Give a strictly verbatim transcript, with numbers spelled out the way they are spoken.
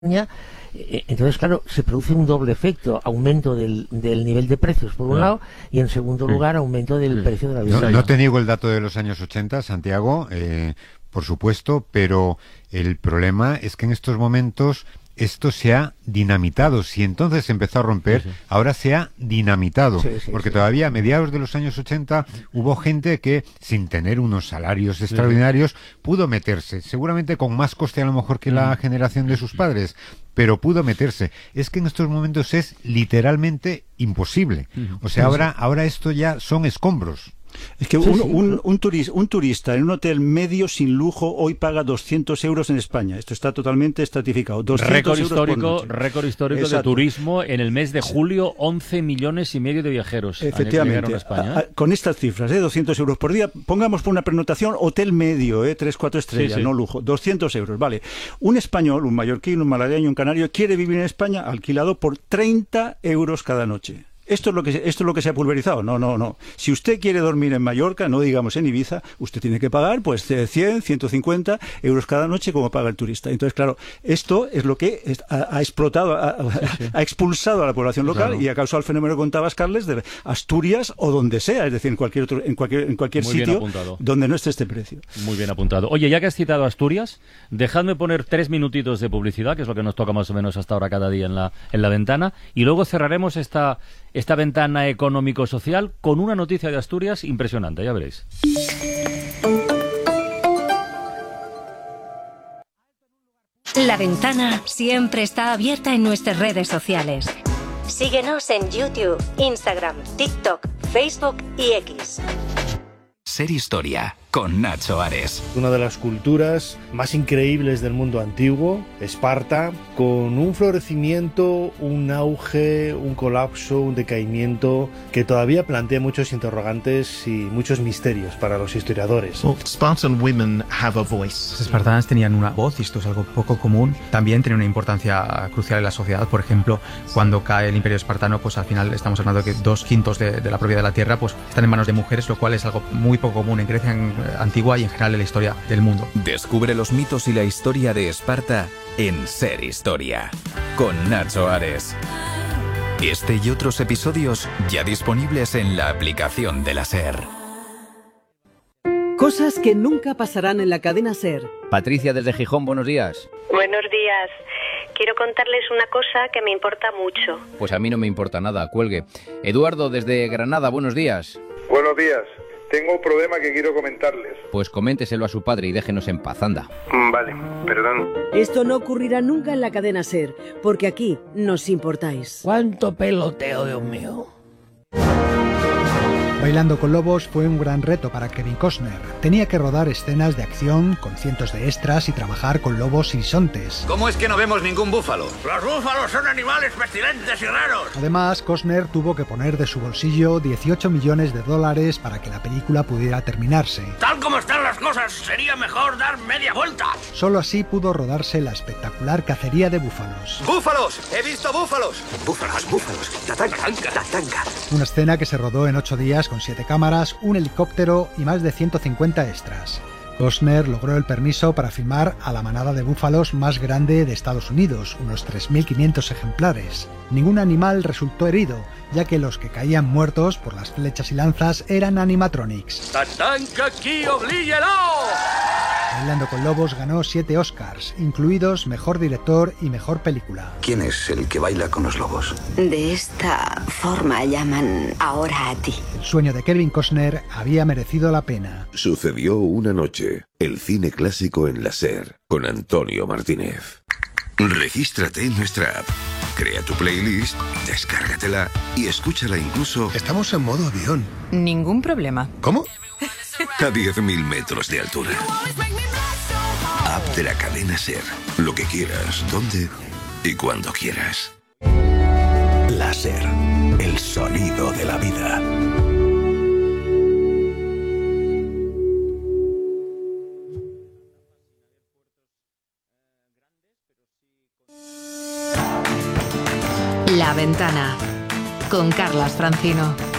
Entonces, claro, se produce un doble efecto: aumento del, del nivel de precios por un claro. lado, y en segundo lugar aumento del sí. precio de la vivienda. No, no te niego el dato de los años ochenta, Santiago, eh, por supuesto, pero el problema es que en estos momentos esto se ha dinamitado. Si entonces empezó a romper, sí, sí. ahora se ha dinamitado. Sí, sí, porque sí. todavía a mediados de los años ochenta hubo gente que, sin tener unos salarios sí, extraordinarios, sí. pudo meterse. Seguramente con más coste a lo mejor que mm. la generación de sus padres, pero pudo meterse. Es que en estos momentos es literalmente imposible. O sea, ahora, ahora esto ya son escombros. Es que un, un, un, turista, un turista en un hotel medio sin lujo hoy paga doscientos euros en España. Esto está totalmente estratificado. Récord histórico, récord histórico de turismo en el mes de julio, once millones y medio de viajeros. Efectivamente, a España, ¿eh? a, a, con estas cifras, ¿eh? doscientos euros por día, pongamos por una pernotación hotel medio, ¿eh? tres, cuatro estrellas, sí, sí. no lujo, doscientos euros, vale. Un español, un mallorquín, un malagueño, un canario, quiere vivir en España alquilado por treinta euros cada noche. Esto es lo que esto es lo que se ha pulverizado. No, no, no. Si usted quiere dormir en Mallorca, no digamos en Ibiza, usted tiene que pagar pues cien, ciento cincuenta euros cada noche como paga el turista. Entonces, claro, esto es lo que ha, ha explotado, ha, sí, sí. ha expulsado a la población local claro. y ha causado el fenómeno que contabas, Carles, de Asturias o donde sea, es decir, en cualquier otro, en cualquier, en cualquier sitio donde no esté este precio. Muy bien apuntado. Oye, ya que has citado Asturias, dejadme poner tres minutitos de publicidad, que es lo que nos toca más o menos hasta ahora cada día en la, en la ventana, y luego cerraremos esta esta ventana económico-social con una noticia de Asturias impresionante, ya veréis. La ventana siempre está abierta en nuestras redes sociales. Síguenos en YouTube, Instagram, TikTok, Facebook y X. Ser Historia, con Nacho Ares. Una de las culturas más increíbles del mundo antiguo, Esparta, con un florecimiento, un auge, un colapso, un decaimiento que todavía plantea muchos interrogantes y muchos misterios para los historiadores. Well, Spartan women have a voice. Las espartanas tenían una voz, y esto es algo poco común. También tiene una importancia crucial en la sociedad. Por ejemplo, cuando cae el Imperio Espartano, pues al final estamos hablando de que dos quintos de, de la propiedad de la tierra pues están en manos de mujeres, lo cual es algo muy poco común en Grecia antigua y en general en la historia del mundo. Descubre los mitos y la historia de Esparta en Ser Historia, con Nacho Ares. Este y otros episodios ya disponibles en la aplicación de la SER. Cosas que nunca pasarán en la cadena SER. Patricia desde Gijón, buenos días. Buenos días. Quiero contarles una cosa que me importa mucho. Pues a mí no me importa nada, cuelgue. Eduardo desde Granada, buenos días. Buenos días. Tengo un problema que quiero comentarles. Pues coménteselo a su padre y déjenos en paz, anda. Vale, perdón. Esto no ocurrirá nunca en la cadena SER, porque aquí nos importáis. ¡Cuánto peloteo, Dios mío! Bailando con lobos fue un gran reto para Kevin Costner. Tenía que rodar escenas de acción con cientos de extras y trabajar con lobos y bisontes. ¿Cómo es que no vemos ningún búfalo? ¡Los búfalos son animales pestilentes y raros! Además, Costner tuvo que poner de su bolsillo dieciocho millones de dólares para que la película pudiera terminarse. Tal como están las cosas, sería mejor dar media vuelta. Solo así pudo rodarse la espectacular cacería de búfalos. ¡Búfalos! ¡He visto búfalos! ¡Búfalos, búfalos! ¡Tatanka, tatanka! Una escena que se rodó en ocho días con siete cámaras, un helicóptero y más de ciento cincuenta extras. Costner logró el permiso para filmar a la manada de búfalos más grande de Estados Unidos, unos tres mil quinientos ejemplares. Ningún animal resultó herido, ya que los que caían muertos por las flechas y lanzas eran animatronics. ¡Tatanka aquí, oblíguelo! Bailando con lobos ganó siete Oscars, incluidos Mejor Director y Mejor Película. ¿Quién es el que baila con los lobos? De esta forma llaman ahora a ti. El sueño de Kevin Costner había merecido la pena. Sucedió una noche. El cine clásico en la SER, con Antonio Martínez. Regístrate en nuestra app. Crea tu playlist, descárgatela y escúchala incluso... Estamos en modo avión. Ningún problema. ¿Cómo? A diez mil metros de altura. App de la cadena SER. Lo que quieras, donde y cuando quieras. La SER. El sonido de la vida. La ventana con Carlas Francino.